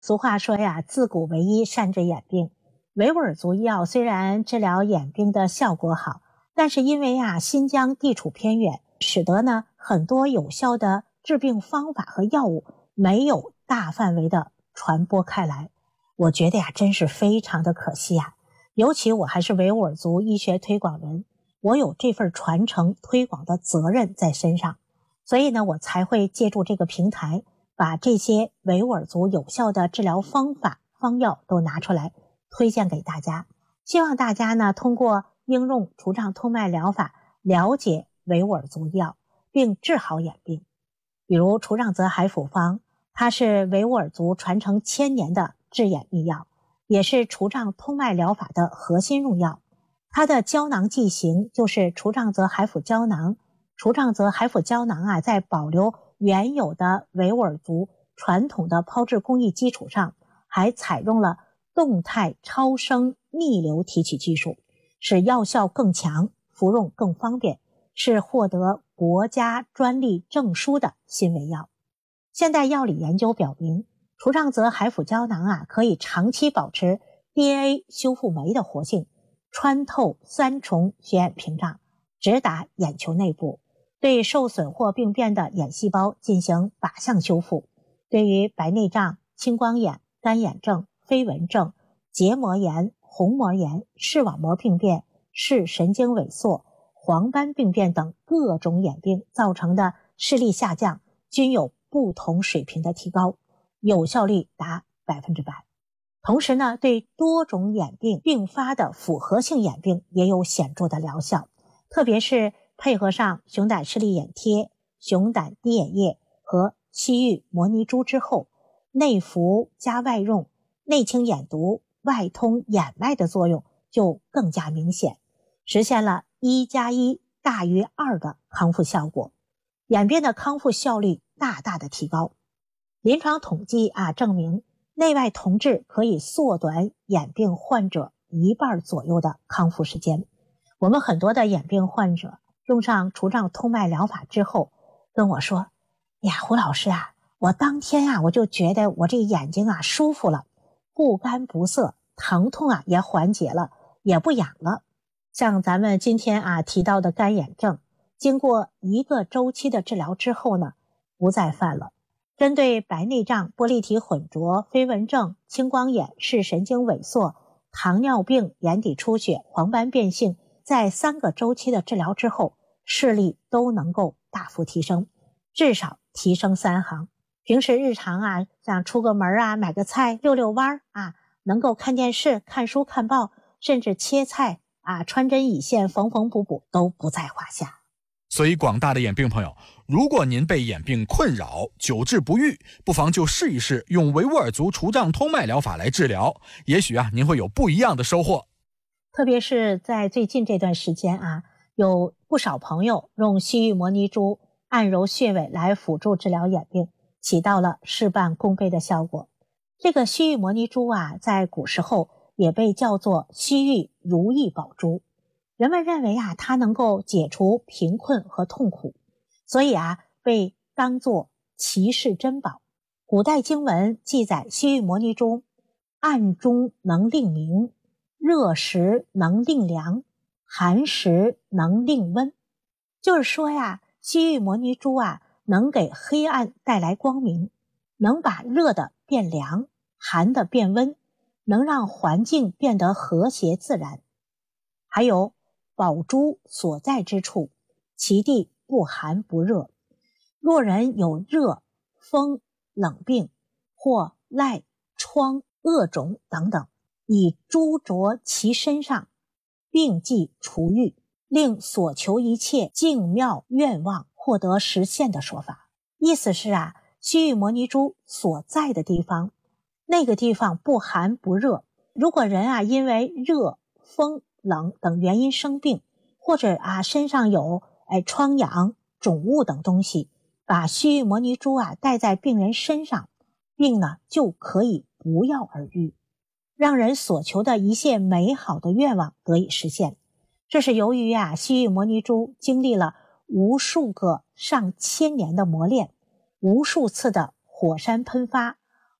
俗话说呀，自古为医，善治眼病。维吾尔族医药虽然治疗眼病的效果好，但是因为新疆地处偏远，使得很多有效的治病方法和药物没有大范围的传播开来。我觉得真是非常的可惜尤其我还是维吾尔族医学推广人，我有这份传承推广的责任在身上，所以我才会借助这个平台，把这些维吾尔族有效的治疗方法方药都拿出来推荐给大家，希望大家通过应用除障通脉疗法了解维吾尔族医药并治好眼病。比如除障泽海复方，它是维吾尔族传承1000年的治眼秘药，也是除障通脉疗法的核心用药。它的胶囊剂型就是除障泽海复胶囊。除障泽海复胶囊在保留原有的维吾尔族传统的炮制工艺基础上，还采用了动态超声逆流提取技术，使药效更强，服用更方便，是获得国家专利证书的新维药。现代药理研究表明，除障泽海复胶囊可以长期保持 DNA 修复酶的活性，穿透3重血眼屏障，直达眼球内部，对受损或病变的眼细胞进行靶向修复，对于白内障、青光眼、干眼症、飞蚊症、结膜炎、虹膜炎、视网膜病变、视神经萎缩、黄斑病变等各种眼病造成的视力下降均有不同水平的提高，有效率达100%。同时对多种眼病并发的复合性眼病也有显著的疗效，特别是配合上熊胆视力眼贴、熊胆滴眼液和西域摩尼珠之后，内服加外用，内清眼毒、外通眼脉的作用就更加明显，实现了1+1大于2的康复效果，眼病的康复效率大大的提高。临床统计证明，内外同治可以缩短眼病患者1半左右的康复时间。我们很多的眼病患者用上除障通脉疗法之后跟我说，胡老师我当天我就觉得我这眼睛舒服了，不干不涩，疼痛也缓解了，也不痒了。像咱们今天提到的干眼症，经过1个周期的治疗之后不再犯了。针对白内障、玻璃体混浊、飞蚊症、青光眼、视神经萎缩、糖尿病、眼底出血、黄斑变性，在3个周期的治疗之后，视力都能够大幅提升，至少提升3行。平时日常像出个门买个菜、遛遛弯能够看电视、看书、看报，甚至切菜穿针引线、缝缝补补都不在话下。 所以广大的眼病朋友，如果您被眼病困扰，久治不愈，不妨就试一试用维吾尔族除障通脉疗法来治疗，也许您会有不一样的收获。 特别是在最近这段时间有不少朋友用西域摩尼珠按揉穴位来辅助治疗眼病，起到了事半功倍的效果。这个西域摩尼珠在古时候也被叫做西域如意宝珠，人们认为它能够解除贫困和痛苦，所以被当作奇世珍宝。古代经文记载，西域摩尼珠暗中能令明，热时能令凉，寒时能令温。就是说西域摩尼珠能给黑暗带来光明，能把热的变凉，寒的变温，能让环境变得和谐自然。还有宝珠所在之处，其地不寒不热。若人有热、风、冷病或赖、疮、恶肿等等，以珠着其身上，病即除愈，令所求一切净妙愿望获得实现的说法。意思是西域摩尼珠所在的地方，那个地方不寒不热。如果人因为热、风、冷等原因生病，或者身上有疮疡、肿物等东西，把西域摩尼珠戴在病人身上，病就可以不药而愈，让人所求的一切美好的愿望得以实现。这是由于西域摩尼珠经历了无数个上千年的磨练，无数次的火山喷发，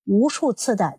无数次的